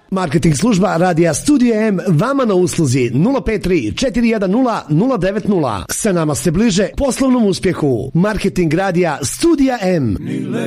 Marketing služba Radija Studio M vama na usluzi 053 410 090. Sa nama ste bliže poslovnom uspjehu. Marketing Radija Studio M.